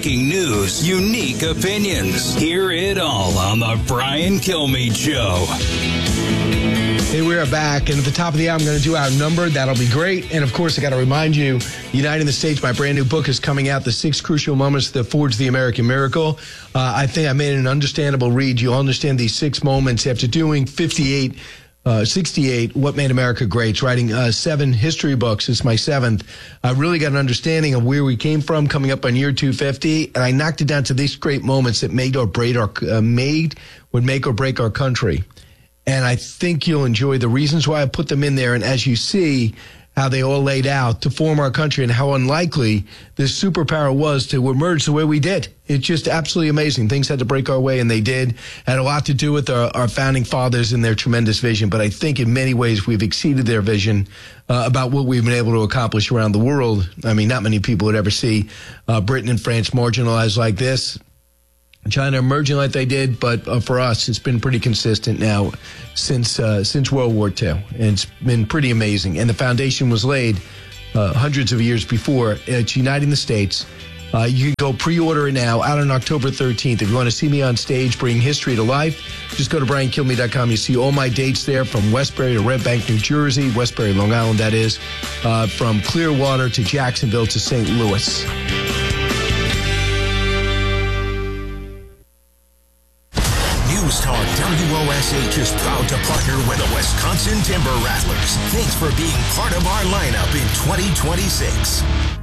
breaking news, unique opinions. Hear it all on The Brian Kilmeade Show. Hey, we are back, and at the top of the hour, I'm going to do Outnumbered. That'll be great. And, of course, I got to remind you, Uniting the States, my brand new book is coming out, The 6 Crucial Moments That Forged the American Miracle. I think I made an understandable read. You'll understand these 6 moments after doing 68, What Made America Great, writing 7 history books. It's my 7th. I really got an understanding of where we came from coming up on year 250, and I knocked it down to these great moments that would make or break our country. And I think you'll enjoy the reasons why I put them in there. And as you see how they all laid out to form our country and how unlikely this superpower was to emerge the way we did. It's just absolutely amazing. Things had to break our way, and they did. Had a lot to do with our founding fathers and their tremendous vision. But I think in many ways we've exceeded their vision about what we've been able to accomplish around the world. I mean, not many people would ever see Britain and France marginalized like this. China emerging like they did, but for us, it's been pretty consistent now since World War II. And it's been pretty amazing. And the foundation was laid hundreds of years before. It's Uniting the States. You can go pre-order it now, out on October 13th. If you want to see me on stage bringing history to life, just go to BrianKilmeade.com. You see all my dates there, from Westbury to Red Bank, New Jersey, Westbury, Long Island, that is, from Clearwater to Jacksonville to St. Louis. News Talk WOSH is proud to partner with the Wisconsin Timber Rattlers. Thanks for being part of our lineup in 2026.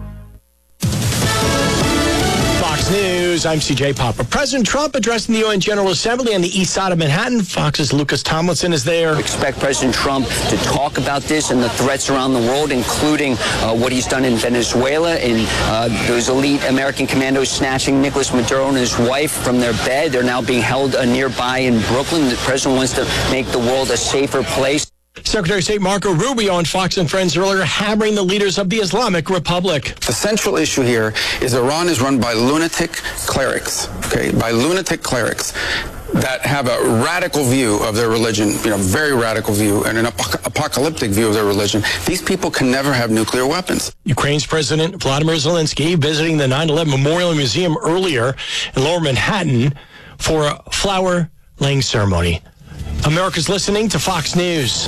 Fox News, I'm CJ Popper. President Trump addressing the UN General Assembly on the east side of Manhattan. Fox's Lucas Tomlinson is there. Expect President Trump to talk about this and the threats around the world, including what he's done in Venezuela and those elite American commandos snatching Nicolas Maduro and his wife from their bed. They're now being held nearby in Brooklyn. The president wants to make the world a safer place. Secretary of State Marco Rubio on Fox and Friends earlier hammering the leaders of the Islamic Republic. The central issue here is Iran is run by lunatic clerics, that have a radical view of their religion, very radical view, and an apocalyptic view of their religion. These people can never have nuclear weapons. Ukraine's President Vladimir Zelensky visiting the 9/11 Memorial Museum earlier in Lower Manhattan for a flower-laying ceremony. America's listening to Fox News.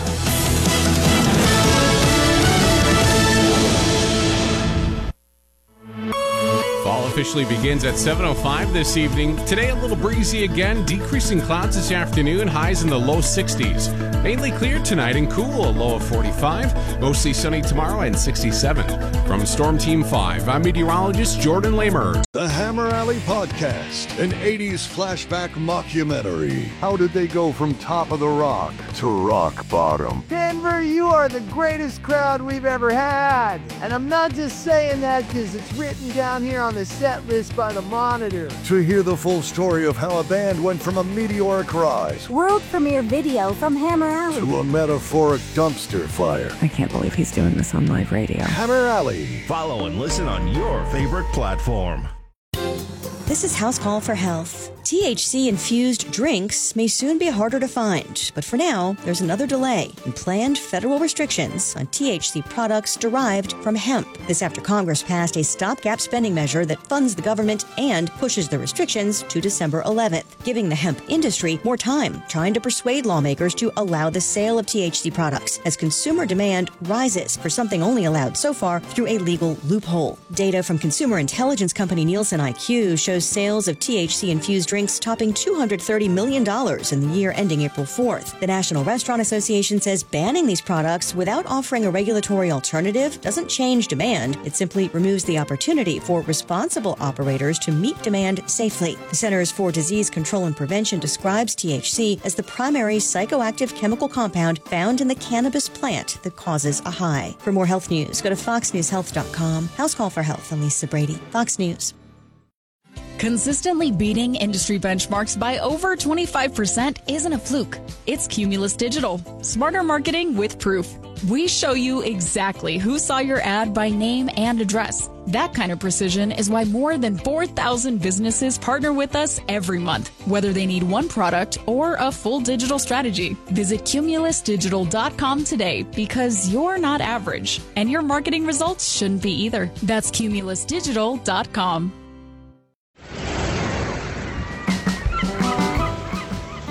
Fall officially begins at 7:05 this evening. Today, a little breezy again, decreasing clouds this afternoon, highs in the low 60s. Mainly clear tonight and cool, a low of 45. Mostly sunny tomorrow and 67. From Storm Team 5, I'm meteorologist Jordan Lamer. The Hammer Alley Podcast, an 80s flashback mockumentary. How did they go from top of the rock to rock bottom? Denver, you are the greatest crowd we've ever had. And I'm not just saying that because it's written down here on the set list by the Monitor. To hear the full story of how a band went from a meteoric rise, world premiere video from Hammer Alley, to a metaphoric dumpster fire. I can't believe he's doing this on live radio. Hammer Alley. Follow and listen on your favorite platform. This is House Call for Health. THC-infused drinks may soon be harder to find, but for now, there's another delay in planned federal restrictions on THC products derived from hemp. This after Congress passed a stopgap spending measure that funds the government and pushes the restrictions to December 11th, giving the hemp industry more time trying to persuade lawmakers to allow the sale of THC products as consumer demand rises for something only allowed so far through a legal loophole. Data from consumer intelligence company Nielsen IQ shows sales of THC-infused drinks topping $230 million in the year ending April 4th. The National Restaurant Association says banning these products without offering a regulatory alternative doesn't change demand. It simply removes the opportunity for responsible operators to meet demand safely. The Centers for Disease Control and Prevention describes THC as the primary psychoactive chemical compound found in the cannabis plant that causes a high. For more health news, go to foxnewshealth.com. House Call for Health, I'm Lisa Brady. Fox News. Consistently beating industry benchmarks by over 25% isn't a fluke. It's Cumulus Digital. Smarter marketing with proof. We show you exactly who saw your ad by name and address. That kind of precision is why more than 4,000 businesses partner with us every month, whether they need one product or a full digital strategy. Visit cumulusdigital.com today because you're not average, and your marketing results shouldn't be either. That's cumulusdigital.com.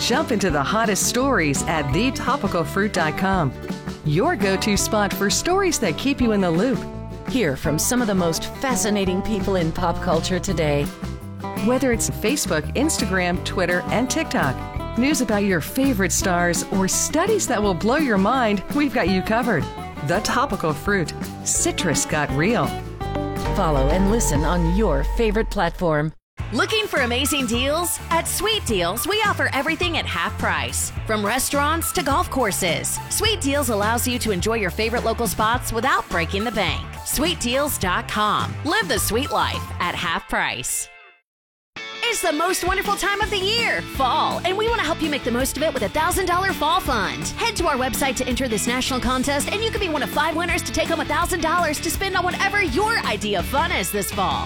Jump into the hottest stories at thetopicalfruit.com. Your go-to spot for stories that keep you in the loop. Hear from some of the most fascinating people in pop culture today. Whether it's Facebook, Instagram, Twitter, and TikTok, news about your favorite stars, or studies that will blow your mind, we've got you covered. The Topical Fruit. Citrus got real. Follow and listen on your favorite platform. Looking for amazing deals? At Sweet Deals, we offer everything at half price. From restaurants to golf courses, Sweet Deals allows you to enjoy your favorite local spots without breaking the bank. SweetDeals.com. Live the sweet life at half price. It's the most wonderful time of the year, fall, and we want to help you make the most of it with a $1,000 fall fund. Head to our website to enter this national contest, and you could be one of 5 winners to take home $1,000 to spend on whatever your idea of fun is this fall.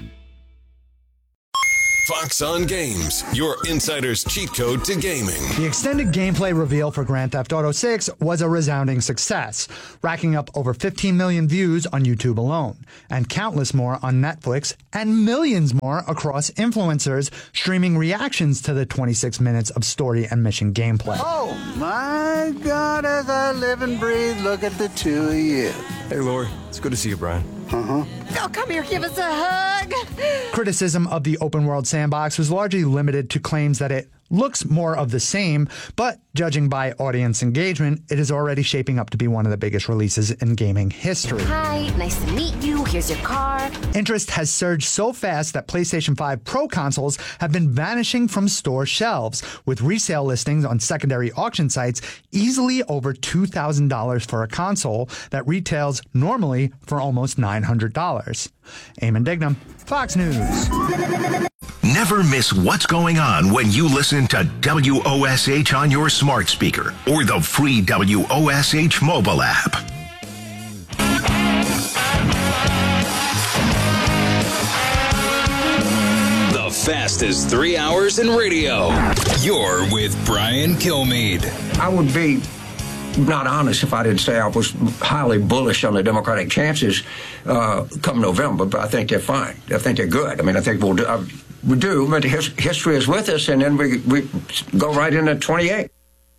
Fox on Games, your insider's cheat code to gaming. The extended gameplay reveal for Grand Theft Auto 6 was a resounding success, racking up over 15 million views on YouTube alone, and countless more on Netflix, and millions more across influencers streaming reactions to the 26 minutes of story and mission gameplay. Oh my God, as I live and breathe, look at the two of you. Hey, Lori, it's good to see you, Brian. Uh-huh. Oh, come here, give us a hug. Criticism of the open world sandbox was largely limited to claims that it looks more of the same, but judging by audience engagement, it is already shaping up to be one of the biggest releases in gaming history. Hi, nice to meet you. Here's your car. Interest has surged so fast that PlayStation 5 Pro consoles have been vanishing from store shelves, with resale listings on secondary auction sites easily over $2,000 for a console that retails normally for almost $900. Eamon Dignam, Fox News. Never miss what's going on when you listen to WOSH on your smart speaker or the free WOSH mobile app. The fastest 3 hours in radio. You're with Brian Kilmeade. I would be not honest if I didn't say I was highly bullish on the Democratic chances come November, but I think they're fine. I think they're good. I mean, I think we'll do. We do, but history is with us, and then we go right into 28.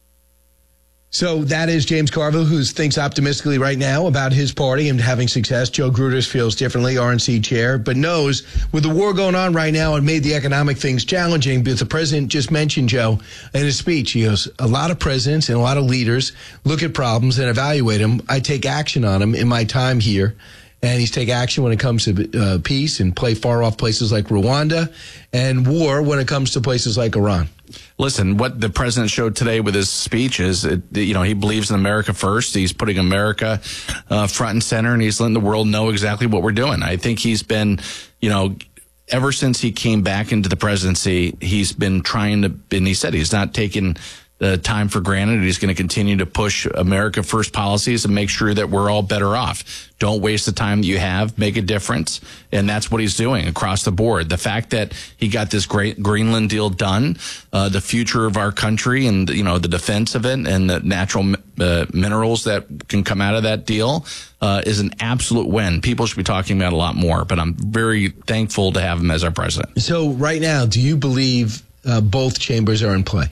So that is James Carville, who thinks optimistically right now about his party and having success. Joe Grudis feels differently, RNC chair, but knows with the war going on right now, it made the economic things challenging. But the president just mentioned, Joe, in his speech, he goes, a lot of presidents and a lot of leaders look at problems and evaluate them. I take action on them in my time here. And he's take action when it comes to peace and play far-off places like Rwanda, and war when it comes to places like Iran. Listen, what the president showed today with his speech is, he believes in America first. He's putting America front and center, and he's letting the world know exactly what we're doing. I think he's been, ever since he came back into the presidency, he's been trying to, and he said he's not taking the time for granted. He's going to continue to push America first policies and make sure that we're all better off. Don't waste the time that you have. Make a difference. And that's what he's doing across the board. The fact that he got this great Greenland deal done, the future of our country and, the defense of it and the natural minerals that can come out of that deal is an absolute win. People should be talking about it a lot more, but I'm very thankful to have him as our president. So right now, do you believe both chambers are in play?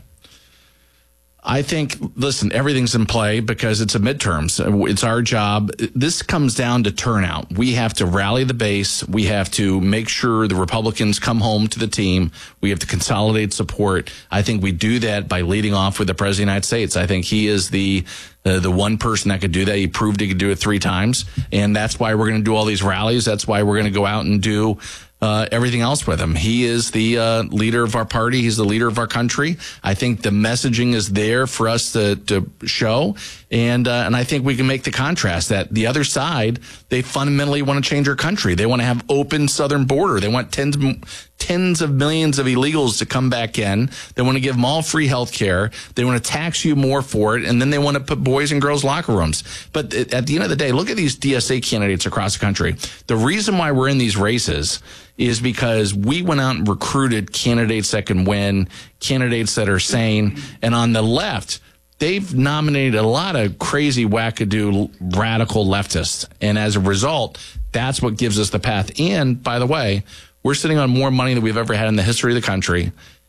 I think, listen, everything's in play because it's a midterms. It's our job. This comes down to turnout. We have to rally the base. We have to make sure the Republicans come home to the team. We have to consolidate support. I think we do that by leading off with the President of the United States. I think he is the one person that could do that. He proved he could do it 3 times. And that's why we're going to do all these rallies. That's why we're going to go out and do everything else with him. He is the leader of our party. He's the leader of our country. I think the messaging is there for us to show. And I think we can make the contrast that the other side, they fundamentally want to change our country. They want to have open southern border. They want tens of millions of illegals to come back in. They want to give them all free health care. They want to tax you more for it. And then they want to put boys in girls' locker rooms. But at the end of the day, look at these DSA candidates across the country. The reason why we're in these races is because we went out and recruited candidates that can win, candidates that are sane. And on the left, they've nominated a lot of crazy, wackadoo, radical leftists. And as a result, that's what gives us the path. And, by the way, we're sitting on more money than we've ever had in the history of the country.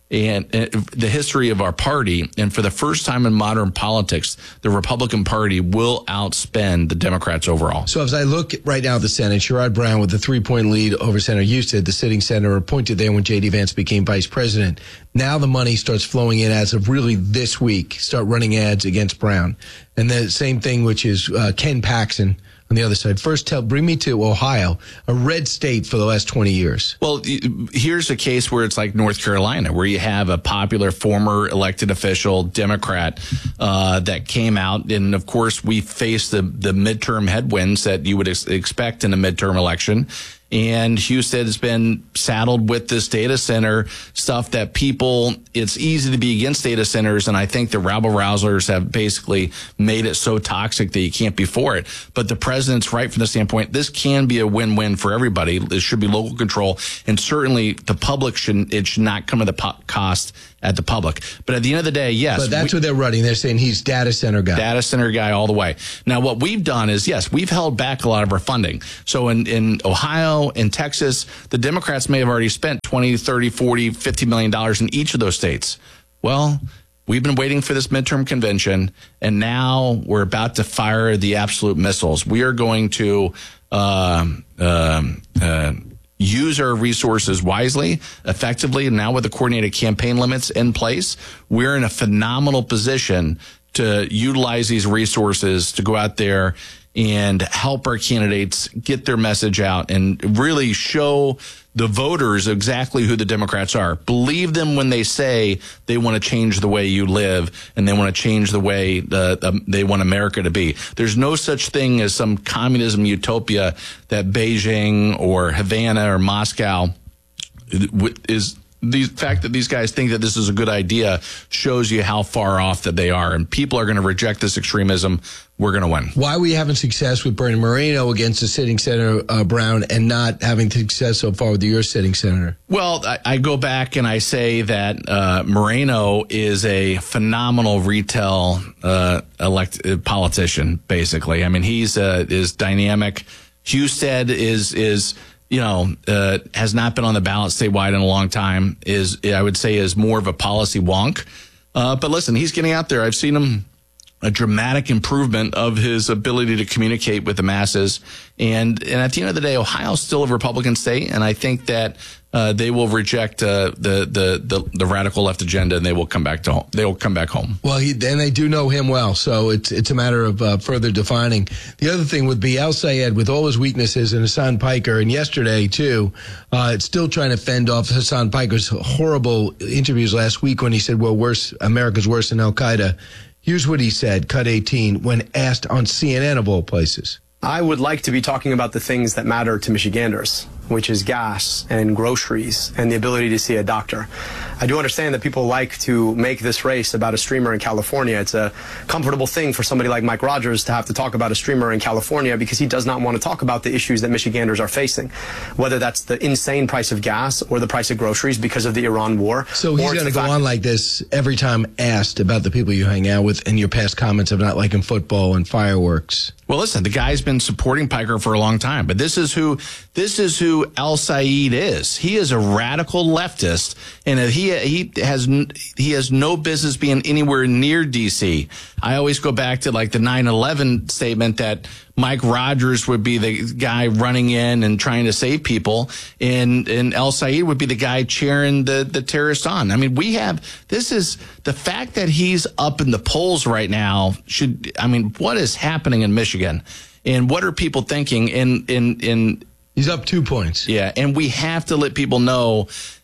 and the history of our party. And for the first time in modern politics, the Republican Party will outspend the Democrats overall. So as I look right now at the Senate, Sherrod Brown with a 3-point lead over Senator Husted, the sitting senator appointed there when J.D. Vance became vice president. Now the money starts flowing in as of really this week, start running ads against Brown. And the same thing, which is Ken Paxton on the other side. First, bring me to Ohio, a red state for the last 20 years. Well, here's a case where it's like North Carolina, where you have a popular former elected official, Democrat, that came out. And, of course, we faced the midterm headwinds that you would expect in a midterm election. And Husted has been saddled with this data center stuff that it's easy to be against data centers. And I think the rabble-rousers have basically made it so toxic that you can't be for it. But the president's right from the standpoint, this can be a win-win for everybody. It should be local control. And certainly the public should not come at the cost at the public. But at the end of the day, yes. But that's what they're running. They're saying he's data center guy. Data center guy all the way. Now, what we've done is, yes, we've held back a lot of our funding. So in Ohio, in Texas, the Democrats may have already spent $20, $30, $40, $50 million in each of those states. Well, we've been waiting for this midterm convention, and now we're about to fire the absolute missiles. We are going to use our resources wisely, effectively. And now with the coordinated campaign limits in place, we're in a phenomenal position to utilize these resources to go out there and help our candidates get their message out and really show the voters exactly who the Democrats are. Believe them when they say they want to change the way you live and they want to change the way they want America to be. There's no such thing as some communism utopia that Beijing or Havana or Moscow is. The fact that these guys think that this is a good idea shows you how far off that they are. And people are going to reject this extremism. We're going to win. Why are we having success with Bernie Moreno against the sitting Senator Brown and not having success so far with your sitting senator? Well, I go back and I say that Moreno is a phenomenal retail elected politician, basically. I mean, he's is dynamic. Husted is has not been on the ballot statewide in a long time, I would say is more of a policy wonk. But listen, he's getting out there. I've seen him a dramatic improvement of his ability to communicate with the masses. And at the end of the day, Ohio's still a Republican state. And I think that they will reject the radical left agenda, and they will come back home. They will come back home. Well, and they do know him well, so it's a matter of further defining. The other thing would be Al Sayed, with all his weaknesses, and Hassan Piker, and yesterday too, it's still trying to fend off Hassan Piker's horrible interviews last week when he said, "Well, America's worse than Al Qaeda." Here's what he said, cut 18, when asked on CNN of all places. I would like to be talking about the things that matter to Michiganders, which is gas and groceries and the ability to see a doctor. I do understand that people like to make this race about a streamer in California. It's a comfortable thing for somebody like Mike Rogers to have to talk about a streamer in California because he does not want to talk about the issues that Michiganders are facing, whether that's the insane price of gas or the price of groceries because of the Iran war. So he's going to go on like this every time asked about the people you hang out with and your past comments of not liking football and fireworks. Well, listen, the guy's been supporting Piker for a long time, but this is who Al Sayed is. He is a radical leftist, and he has no business being anywhere near D.C. I always go back to like the 9/11 statement that Mike Rogers would be the guy running in and trying to save people, and Al Sayed would be the guy cheering the terrorists on. I mean, this is the fact that he's up in the polls right now. What is happening in Michigan, and what are people thinking? He's up 2 points. Yeah, and we have to let people know,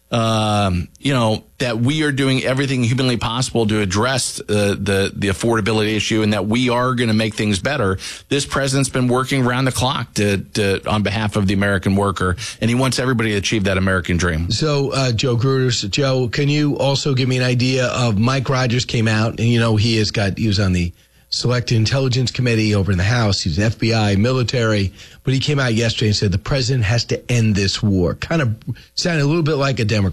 that we are doing everything humanly possible to address the affordability issue, and that we are going to make things better. This president's been working around the clock on behalf of the American worker, and he wants everybody to achieve that American dream. So, Joe Gruders, Joe, can you also give me an idea of Mike Rogers came out, and he was on the Select Intelligence Committee over in the House. He's FBI, military. But he came out yesterday and said the president has to end this war. Kind of sounded a little bit like a Democrat.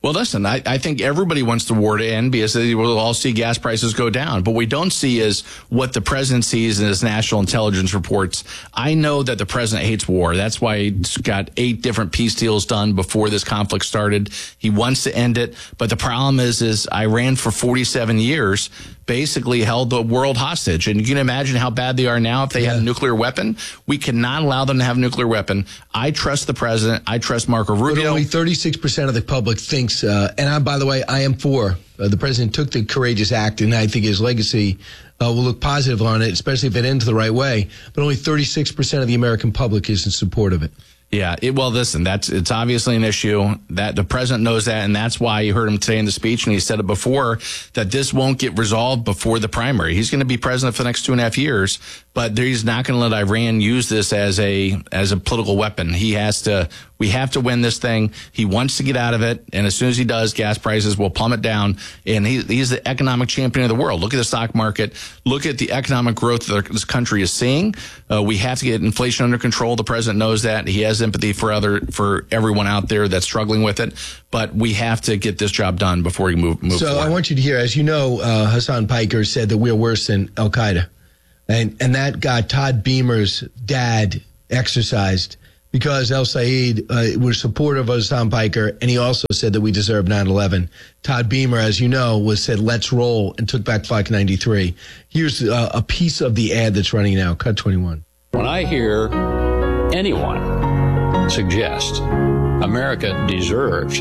Well, listen, I think everybody wants the war to end because they will all see gas prices go down. But what we don't see is what the president sees in his national intelligence reports. I know that the president hates war. That's why he's got 8 different peace deals done before this conflict started. He wants to end it. But the problem is Iran for 47 years basically held the world hostage. And you can imagine how bad they are now if they had a nuclear weapon. We cannot allow them to have a nuclear weapon. I trust the president. I trust Marco Rubio. But only 36% of the public thinks, by the way, I am for. The president took the courageous act, and I think his legacy will look positive on it, especially if it ends the right way. But only 36% of the American public is in support of it. Yeah, listen, it's obviously an issue that the president knows that, and that's why you heard him today in the speech, and he said it before, that this won't get resolved before the primary. He's going to be president for the next 2.5 years, but he's not going to let Iran use this as a political weapon. We have to win this thing. He wants to get out of it, and as soon as he does, gas prices will plummet down, and he's the economic champion of the world. Look at the stock market. Look at the economic growth that this country is seeing. We have to get inflation under control. The president knows that. He has empathy for everyone out there that's struggling with it, but we have to get this job done before we move so forward. I want you to hear, as you know, Hassan Piker said that we're worse than Al-Qaeda, and that got Todd Beamer's dad exercised because El-Sayed was supportive of Hassan Piker, and he also said that we deserve 9/11. Todd Beamer, as you know, said, let's roll, and took back Flight 93. Here's a piece of the ad that's running now. Cut 21. When I hear anyone suggest America deserves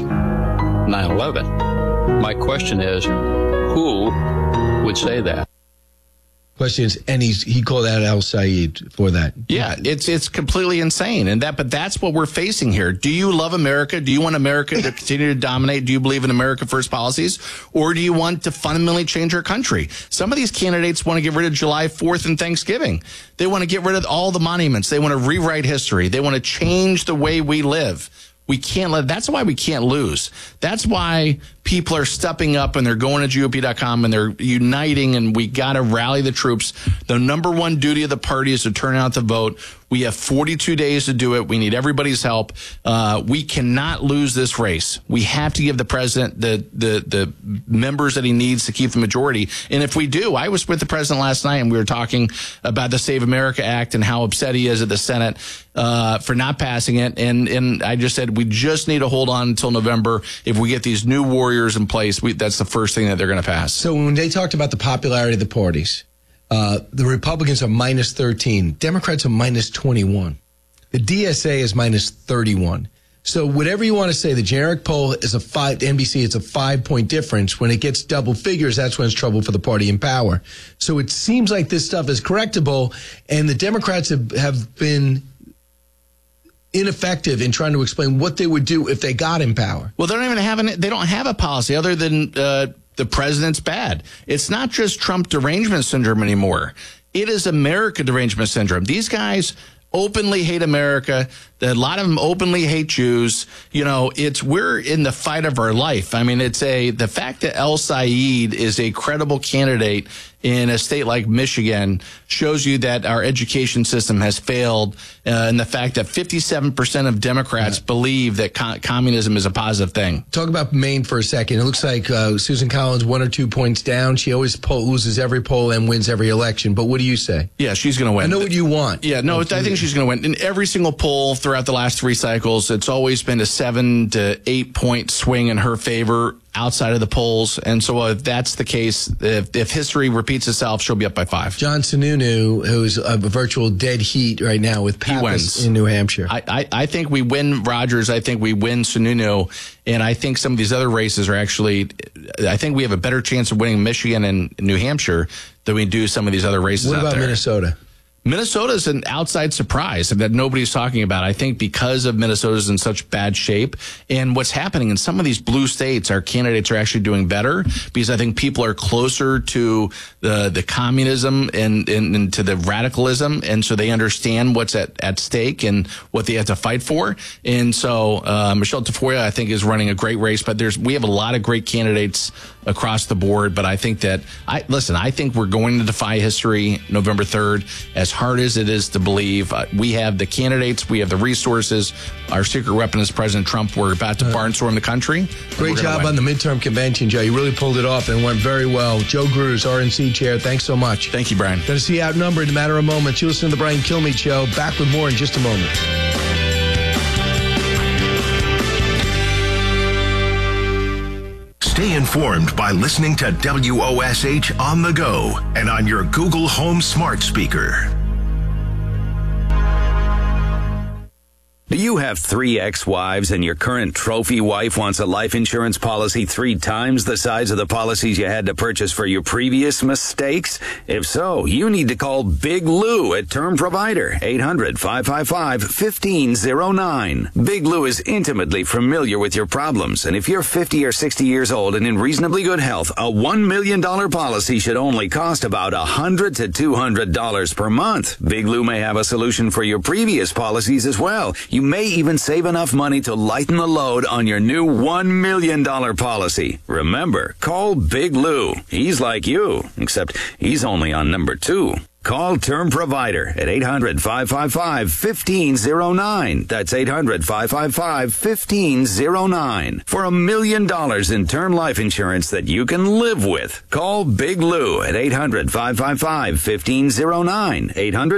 9/11, my question is, who would say that? Questions, and he called out Al-Sayed for that. Yeah, it's completely insane, but that's what we're facing here. Do you love America? Do you want America to continue to dominate? Do you believe in America First policies, or do you want to fundamentally change our country? Some of these candidates want to get rid of July 4th and Thanksgiving. They want to get rid of all the monuments. They want to rewrite history. They want to change the way we live. We can't that's why we can't lose. That's why people are stepping up and they're going to GOP.com and they're uniting, and we got to rally the troops. The number one duty of the party is to turn out the vote. We have 42 days to do it. We need everybody's help. We cannot lose this race. We have to give the president the members that he needs to keep the majority. And if we do, I was with the president last night and we were talking about the Save America Act and how upset he is at the Senate for not passing it. And I just said, we just need to hold on until November. If we get these new warriors in place, that's the first thing that they're going to pass. So when they talked about the popularity of the parties, the Republicans are minus 13. Democrats are minus 21. The DSA is minus 31. So whatever you want to say, the generic poll is NBC, it's a 5-point difference. When it gets double figures, that's when it's trouble for the party in power. So it seems like this stuff is correctable, and the Democrats have been ineffective in trying to explain what they would do if they got in power. Well, they don't have a policy other than the president's bad. It's not just Trump derangement syndrome anymore. It is America derangement syndrome. These guys openly hate America. A lot of them openly hate Jews. We're in the fight of our life. I mean, the fact that El-Sayed is a credible candidate in a state like Michigan shows you that our education system has failed, and the fact that 57% of Democrats believe that communism is a positive thing. Talk about Maine for a second. It looks like Susan Collins 1 or 2 points down. She always loses every poll and wins every election. But what do you say? Yeah, she's going to win. I know what you want. Yeah, no, I think she's going to win. In every single poll throughout the last 3 cycles, it's always been a 7 to 8 point swing in her favor outside of the polls. And so if that's the case, if history repeats itself, she'll be up by 5. John Sununu, who's a virtual dead heat right now with Pappas in New Hampshire. I think we win Rogers. I think we win Sununu. And I think some of these other races are actually, I think we have a better chance of winning Michigan and New Hampshire than we do some of these other races out there. What about Minnesota? Minnesota is an outside surprise that nobody's talking about. I think because of Minnesota's in such bad shape, and what's happening in some of these blue states, our candidates are actually doing better because I think people are closer to the communism and to the radicalism, and so they understand what's at stake and what they have to fight for. And so Michelle Tafoya, I think, is running a great race, but we have a lot of great candidates across the board. But I think that, I think we're going to defy history November 3rd. As hard as it is to believe, we have the candidates, we have the resources. Our secret weapon is President Trump. We're about to barnstorm the country. Great job on the midterm convention, Joe. You really pulled it off and went very well. Joe Gruz, RNC chair, thanks so much. Thank you, Brian. Going to see you outnumbered in a matter of moments. You listen to the Brian Kilmeade Show. Back with more in just a moment. Stay informed by listening to WOSH on the go and on your Google Home smart speaker. Do you have 3 ex-wives and your current trophy wife wants a life insurance policy 3 times the size of the policies you had to purchase for your previous mistakes? If so, you need to call Big Lou at Term Provider, 800-555-1509. Big Lou is intimately familiar with your problems, and if you're 50 or 60 years old and in reasonably good health, a $1 million policy should only cost about $100 to $200 per month. Big Lou may have a solution for your previous policies as well. You may even save enough money to lighten the load on your new $1 million policy. Remember, call Big Lou. He's like you, except he's only on number 2. Call Term Provider at 800-555-1509. That's 800-555-1509. For $1 million in term life insurance that you can live with. Call Big Lou at 800-555-1509.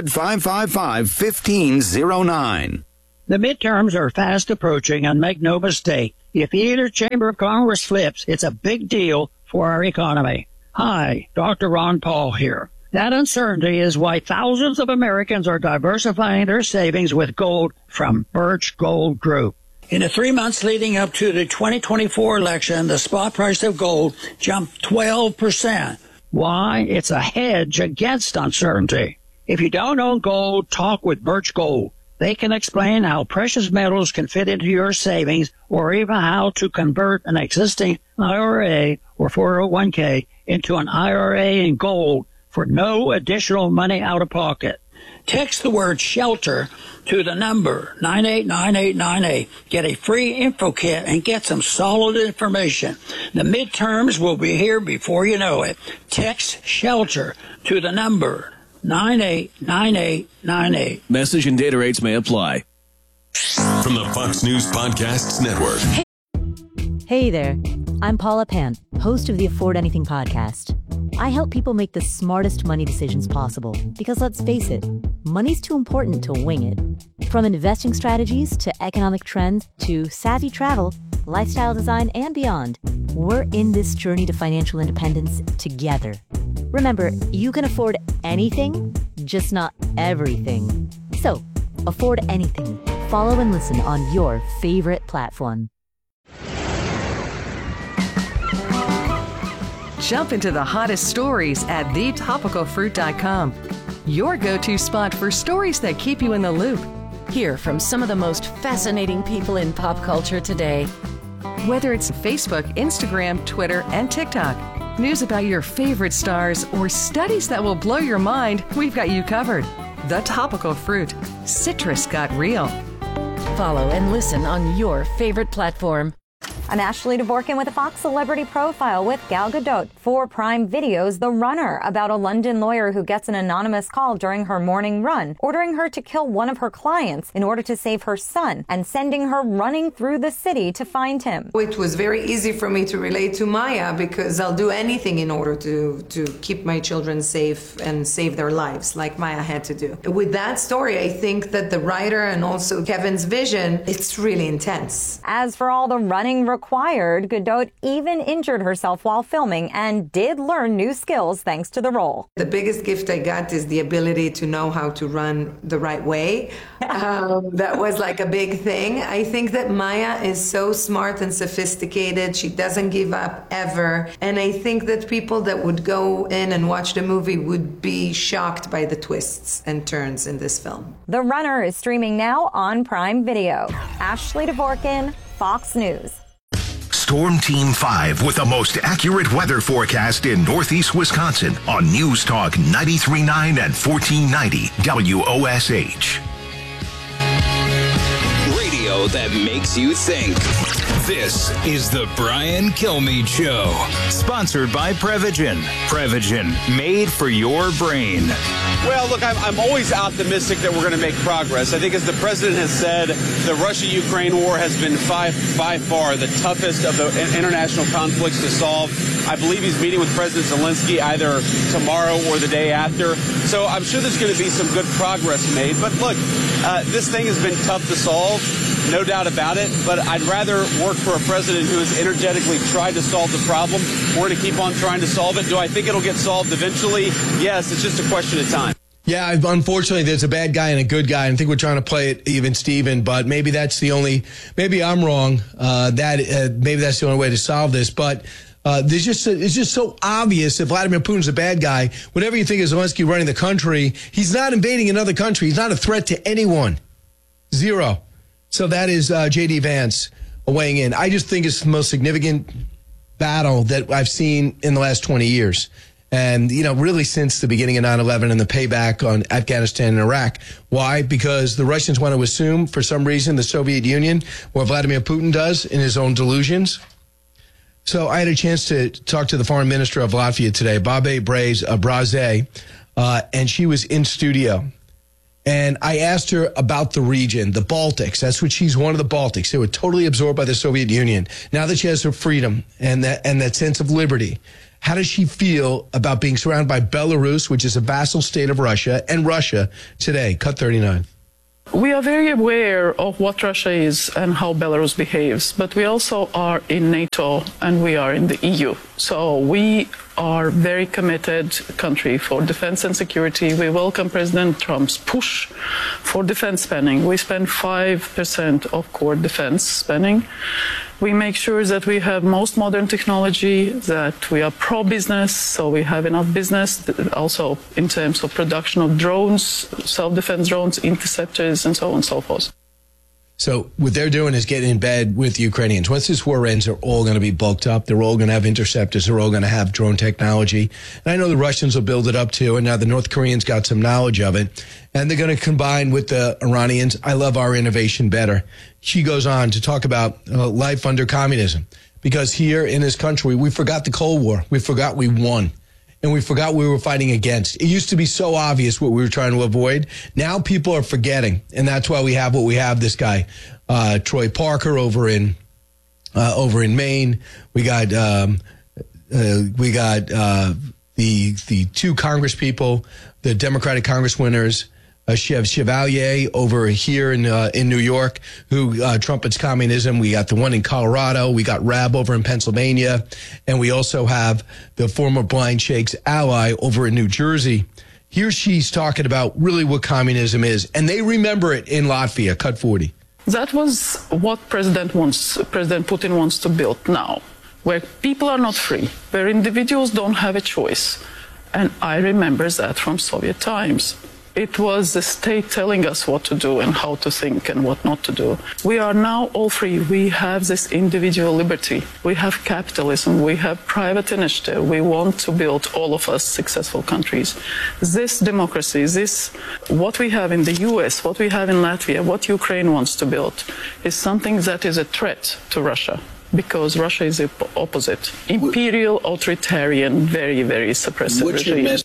800-555-1509. The midterms are fast approaching, and make no mistake, if either chamber of Congress flips, it's a big deal for our economy. Hi, Dr. Ron Paul here. That uncertainty is why thousands of Americans are diversifying their savings with gold from Birch Gold Group. In the 3 months leading up to the 2024 election, the spot price of gold jumped 12%. Why? It's a hedge against uncertainty. If you don't own gold, talk with Birch Gold. They can explain how precious metals can fit into your savings, or even how to convert an existing IRA or 401k into an IRA in gold for no additional money out of pocket. Text the word SHELTER to the number 989898. Get a free info kit and get some solid information. The midterms will be here before you know it. Text SHELTER to the number 989898. Message and data rates may apply. From the Fox News Podcasts Network. Hey there, I'm Paula Pan, host of the Afford Anything podcast. I help people make the smartest money decisions possible because, let's face it, money's too important to wing it. From investing strategies to economic trends to savvy travel, lifestyle design, and beyond, we're in this journey to financial independence together. Remember, you can afford anything, just not everything. So, afford anything. Follow and listen on your favorite platform. Jump into the hottest stories at thetopicalfruit.com. Your go-to spot for stories that keep you in the loop. Hear from some of the most fascinating people in pop culture today. Whether it's Facebook, Instagram, Twitter, and TikTok, news about your favorite stars, or studies that will blow your mind, we've got you covered. The Topical Fruit. Citrus got real. Follow and listen on your favorite platform. I'm Ashley Dvorkin with a Fox Celebrity Profile with Gal Gadot for Prime Video's The Runner, about a London lawyer who gets an anonymous call during her morning run, ordering her to kill one of her clients in order to save her son, and sending her running through the city to find him. It was very easy for me to relate to Maya because I'll do anything in order to keep my children safe and save their lives, like Maya had to do. With that story, I think that the writer and also Kevin's vision, it's really intense. As for all the running required, Gadot even injured herself while filming and did learn new skills thanks to the role. The biggest gift I got is the ability to know how to run the right way. That was like a big thing. I think that Maya is so smart and sophisticated. She doesn't give up ever. And I think that people that would go in and watch the movie would be shocked by the twists and turns in this film. The Runner is streaming now on Prime Video. Ashley Dvorkin, Fox News. Storm Team 5 with the most accurate weather forecast in Northeast Wisconsin on News Talk 93.9 and 1490 WOSH. Radio show that makes you think. This is the Brian Kilmeade Show. Sponsored by Prevagen. Prevagen, made for your brain. Well, look, I'm always optimistic that we're going to make progress. I think, as the president has said, the Russia-Ukraine war has been by far the toughest of the international conflicts to solve. I believe he's meeting with President Zelensky either tomorrow or the day after. So I'm sure there's going to be some good progress made. But look, this thing has been tough to solve, no doubt about it. But I'd rather work for a president who has energetically tried to solve the problem. We're going to keep on trying to solve it. Do I think it'll get solved eventually? Yes, it's just a question of time. Yeah, unfortunately, there's a bad guy and a good guy. I think we're trying to play it even Steven, but maybe that's the only, maybe I'm wrong, maybe that's the only way to solve this. But it's just so obvious that Vladimir Putin's a bad guy. Whatever you think of Zelensky running the country, he's not invading another country. He's not a threat to anyone. Zero. So that is J.D. Vance weighing in. I just think it's the most significant battle that I've seen in the last 20 years. And, really since the beginning of 9/11 and the payback on Afghanistan and Iraq. Why? Because the Russians want to assume, for some reason, the Soviet Union, what Vladimir Putin does in his own delusions. So I had a chance to talk to the foreign minister of Latvia today, Babe Braze, and she was in studio. And I asked her about the region, the Baltics. That's what she's one of the Baltics. They were totally absorbed by the Soviet Union. Now that she has her freedom and that sense of liberty, how does she feel about being surrounded by Belarus, which is a vassal state of Russia, and Russia today? Cut 39. We are very aware of what Russia is and how Belarus behaves, but we also are in NATO and we are in the EU. So we are very committed country for defense and security. We welcome President Trump's push for defense spending. We spend 5% of core defense spending. We make sure that we have most modern technology, that we are pro-business, so we have enough business, also in terms of production of drones, self-defense drones, interceptors, and so on and so forth. So what they're doing is getting in bed with the Ukrainians. Once this war ends, they're all going to be bulked up. They're all going to have interceptors. They're all going to have drone technology. And I know the Russians will build it up too. And now the North Koreans got some knowledge of it. And they're going to combine with the Iranians. I love our innovation better. She goes on to talk about life under communism. Because here in this country, we forgot the Cold War. We forgot we won. And we forgot we were fighting against. It used to be so obvious what we were trying to avoid. Now people are forgetting. And that's why we have what we have. This guy, Troy Parker over in Maine. We got the two Congress people, the Democratic Congress winners, Chevalier over here in New York, who trumpets communism. We got the one in Colorado. We got Raab over in Pennsylvania. And we also have the former Blind Sheikh's ally over in New Jersey. Here she's talking about really what communism is. And they remember it in Latvia. Cut 40. That was what President Putin wants to build now, where people are not free, where individuals don't have a choice. And I remember that from Soviet times. It was the state telling us what to do and how to think and what not to do. We are now all free. We have this individual liberty. We have capitalism. We have private initiative. We want to build, all of us, successful countries. This democracy, what we have in the US, what we have in Latvia, what Ukraine wants to build, is something that is a threat to Russia. Because Russia is the opposite. Imperial, authoritarian, very, very suppressive regime.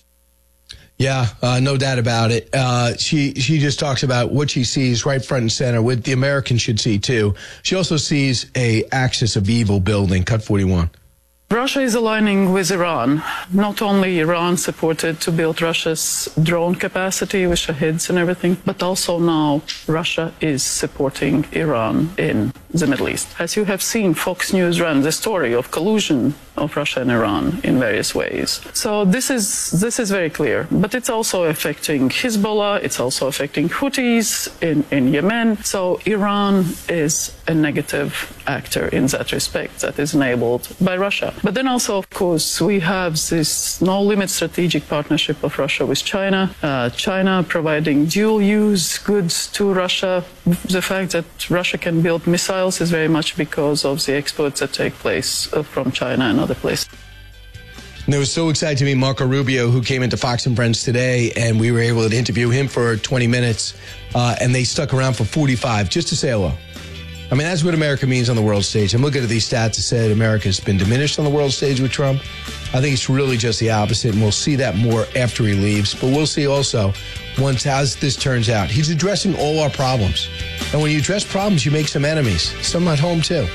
Yeah, no doubt about it. She just talks about what she sees right front and center, what the Americans should see too. She also sees a axis of evil building. Cut 41. Russia is aligning with Iran. Not only Iran supported to build Russia's drone capacity with Shahids and everything, but also now Russia is supporting Iran in the Middle East. As you have seen, Fox News ran the story of collusion of Russia and Iran in various ways. So this is very clear. But it's also affecting Hezbollah, it's also affecting Houthis in Yemen. So Iran is a negative actor in that respect that is enabled by Russia. But then also, of course, we have this no-limit strategic partnership of Russia with China. China providing dual-use goods to Russia. The fact that Russia can build missiles is very much because of the exports that take place from China and other places. And it was so exciting to meet Marco Rubio, who came into Fox and Friends today, and we were able to interview him for 20 minutes, and they stuck around for 45 just to say hello. I mean, that's what America means on the world stage. I'm looking at these stats that said America's been diminished on the world stage with Trump. I think it's really just the opposite, and we'll see that more after he leaves. But we'll see also once as this turns out. He's addressing all our problems. And when you address problems, you make some enemies. Some at home, too.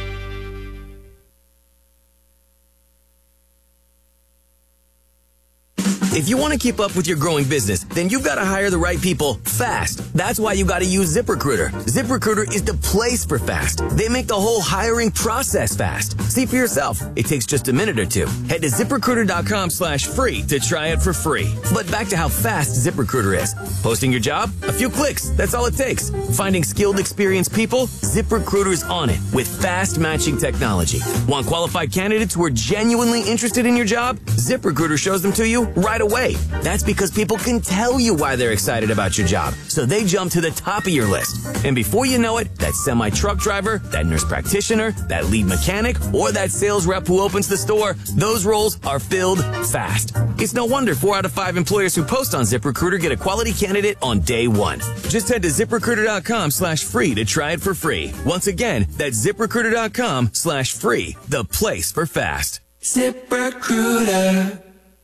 If you want to keep up with your growing business, then you've got to hire the right people fast. That's why you got to use ZipRecruiter. ZipRecruiter is the place for fast. They make the whole hiring process fast. See for yourself. It takes just a minute or two. Head to ZipRecruiter.com/free to try it for free. But back to how fast ZipRecruiter is. Posting your job? A few clicks. That's all it takes. Finding skilled, experienced people? ZipRecruiter's on it with fast matching technology. Want qualified candidates who are genuinely interested in your job? ZipRecruiter shows them to you right away. That's because people can tell you why they're excited about your job, so they jump to the top of your list. And before you know it, that semi-truck driver, that nurse practitioner, that lead mechanic, or that sales rep who opens the store, those roles are filled fast. It's no wonder 4 out of 5 employers who post on ZipRecruiter get a quality candidate on day one. Just head to ZipRecruiter.com/free to try it for free. Once again, that's ZipRecruiter.com/free, the place for fast. ZipRecruiter.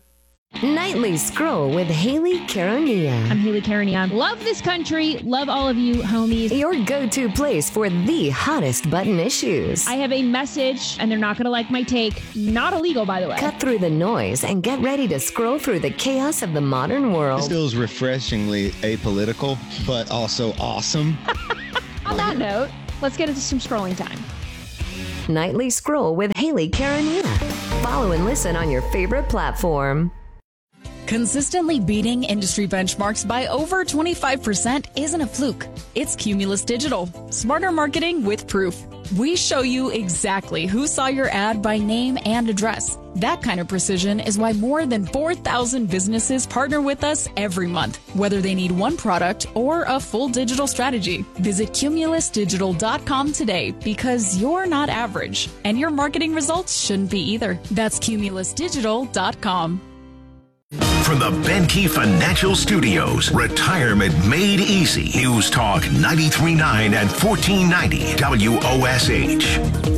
Nightly Scroll with Haley Caronia. I'm Haley Caronia. Love this country. Love all of you, homies. Your go-to place for the hottest button issues. I have a message, and they're not going to like my take. Not illegal, by the way. Cut through the noise and get ready to scroll through the chaos of the modern world. This feels refreshingly apolitical, but also awesome. On that note, let's get into some scrolling time. Nightly Scroll with Haley Caronia. Follow and listen on your favorite platform. Consistently beating industry benchmarks by over 25% isn't a fluke. It's Cumulus Digital. Smarter marketing with proof. We show you exactly who saw your ad by name and address. That kind of precision is why more than 4,000 businesses partner with us every month, whether they need one product or a full digital strategy. Visit cumulusdigital.com today because you're not average, and your marketing results shouldn't be either. That's cumulusdigital.com. From the Benke Financial Studios, Retirement Made Easy. News Talk 93.9 and 1490 WOSH.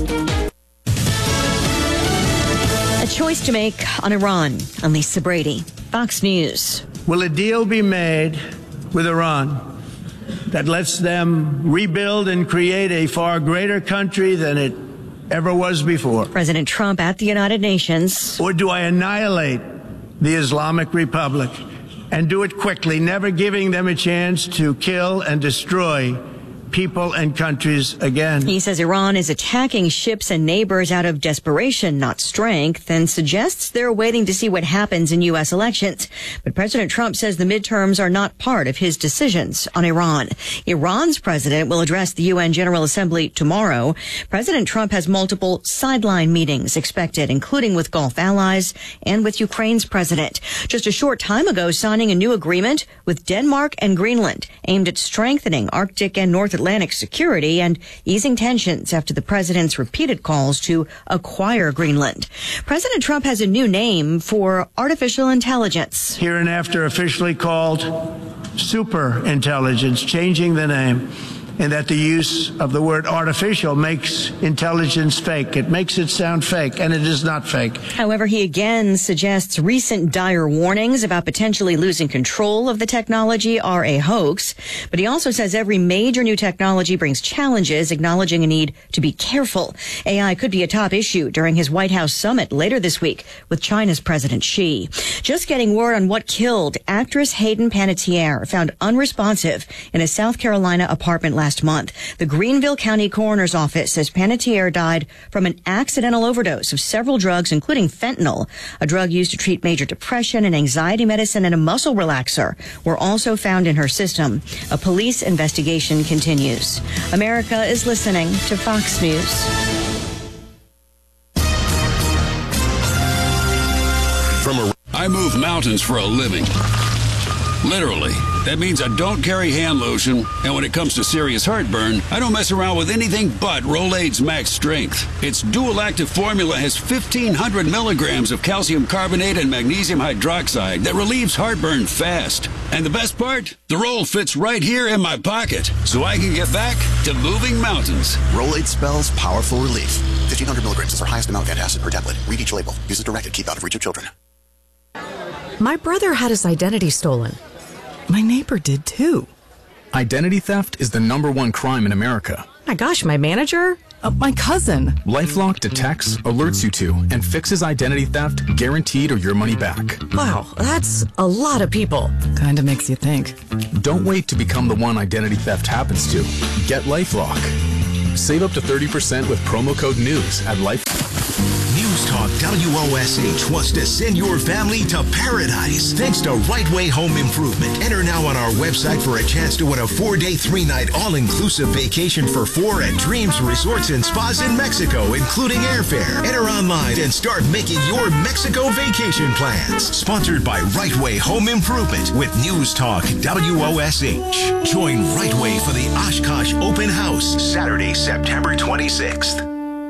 A choice to make on Iran. I'm Lisa Brady, Fox News. Will a deal be made with Iran that lets them rebuild and create a far greater country than it ever was before? President Trump at the United Nations. Or do I annihilate the Islamic Republic and do it quickly, never giving them a chance to kill and destroy people and countries again? He says Iran is attacking ships and neighbors out of desperation, not strength, and suggests they're waiting to see what happens in U.S. elections. But President Trump says the midterms are not part of his decisions on Iran. Iran's president will address the UN General Assembly tomorrow. President Trump has multiple sideline meetings expected, including with Gulf allies and with Ukraine's president. Just a short time ago, signing a new agreement with Denmark and Greenland aimed at strengthening Arctic and North Atlantic security and easing tensions after the president's repeated calls to acquire Greenland. President Trump has a new name for artificial intelligence. Hereinafter officially called super intelligence, changing the name, and that the use of the word artificial makes intelligence fake. It makes it sound fake, and it is not fake. However, he again suggests recent dire warnings about potentially losing control of the technology are a hoax. But he also says every major new technology brings challenges, acknowledging a need to be careful. AI could be a top issue during his White House summit later this week with China's President Xi. Just getting word on what killed actress Hayden Panettiere, found unresponsive in a South Carolina apartment last month. The Greenville County Coroner's Office says Panettiere died from an accidental overdose of several drugs, including fentanyl. A drug used to treat major depression, and anxiety medicine, and a muscle relaxer were also found in her system. A police investigation continues. America is listening to Fox News. I move mountains for a living. Literally. That means I don't carry hand lotion, and when it comes to serious heartburn, I don't mess around with anything but Rolaids Max Strength. Its dual-active formula has 1,500 milligrams of calcium carbonate and magnesium hydroxide that relieves heartburn fast. And the best part? The roll fits right here in my pocket, so I can get back to moving mountains. Rolaids spells powerful relief. 1,500 milligrams is our highest amount of antacid per tablet. Read each label. Use as directed. Keep out of reach of children. My brother had his identity stolen. My neighbor did too. Identity theft is the #1 crime in America. My gosh, my manager? My cousin. LifeLock detects, alerts you to, and fixes identity theft, guaranteed or your money back. Wow, that's a lot of people. Kinda makes you think. Don't wait to become the one identity theft happens to. Get LifeLock. Save up to 30% with promo code NEWS at Life. News Talk WOSH wants to send your family to paradise thanks to Right Way Home Improvement. Enter now on our website for a chance to win a 4-day, 3-night all-inclusive vacation for 4 at Dreams Resorts and Spas in Mexico, including airfare. Enter online and start making your Mexico vacation plans. Sponsored by Right Way Home Improvement with News Talk WOSH. Join Right Way for the Oshkosh Open House, Saturday, September 26th.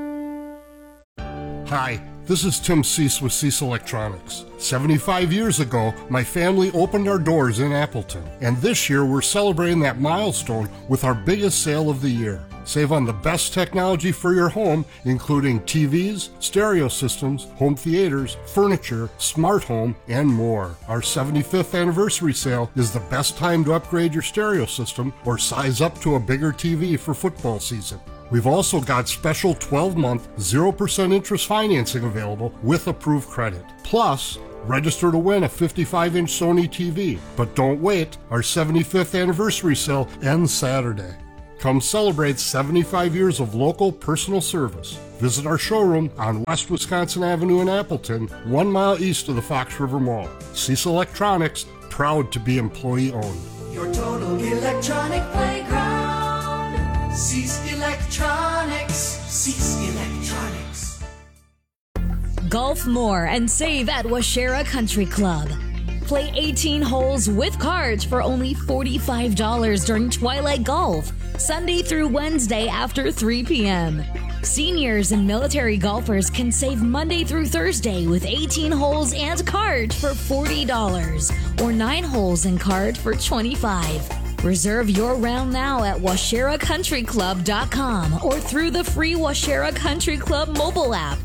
Hi, this is Tim Cease with Cease Electronics. 75 years ago, my family opened our doors in Appleton, and this year we're celebrating that milestone with our biggest sale of the year. Save on the best technology for your home, including TVs, stereo systems, home theaters, furniture, smart home, and more. Our 75th anniversary sale is the best time to upgrade your stereo system or size up to a bigger TV for football season. We've also got special 12-month, 0% interest financing available with approved credit. Plus, register to win a 55-inch Sony TV. But don't wait, our 75th anniversary sale ends Saturday. Come celebrate 75 years of local personal service. Visit our showroom on West Wisconsin Avenue in Appleton, 1 mile east of the Fox River Mall. Cease Electronics, proud to be employee-owned. Your total electronic playground. Cease Electronics. Cease Electronics. Golf more and save at Washera Country Club. Play 18 holes with cards for only $45 during Twilight Golf, Sunday through Wednesday after 3 p.m. Seniors and military golfers can save Monday through Thursday with 18 holes and cards for $40 or 9 holes and card for $25. Reserve your round now at WasheraCountryClub.com or through the free Washera Country Club mobile app.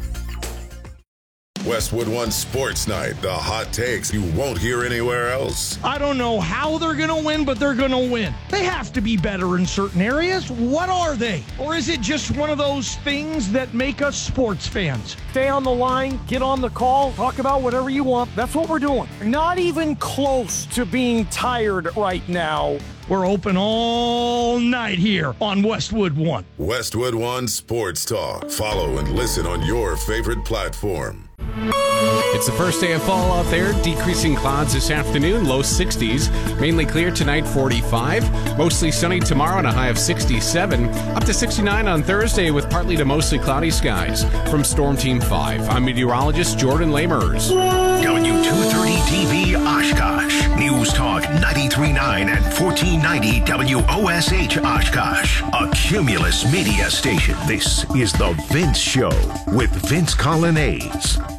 Westwood One Sports Night, the hot takes you won't hear anywhere else. I don't know how they're going to win, but they're going to win. They have to be better in certain areas. What are they? Or is it just one of those things that make us sports fans? Stay on the line, get on the call, talk about whatever you want. That's what we're doing. Not even close to being tired right now. We're open all night here on Westwood One. Westwood One Sports Talk. Follow and listen on your favorite platform. It's the first day of fall out there. Decreasing clouds this afternoon, low 60s. Mainly clear tonight, 45. Mostly sunny tomorrow and a high of 67. Up to 69 on Thursday with partly to mostly cloudy skies. From Storm Team 5, I'm meteorologist Jordan Lamers. W230 TV Oshkosh. News Talk 93.9 and 1490 WOSH Oshkosh. A Cumulus media station. This is The Vince Show with Vince Colonnese.